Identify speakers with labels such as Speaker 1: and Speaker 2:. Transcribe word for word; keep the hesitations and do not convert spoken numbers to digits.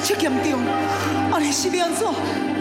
Speaker 1: 这严重，安尼是要安怎？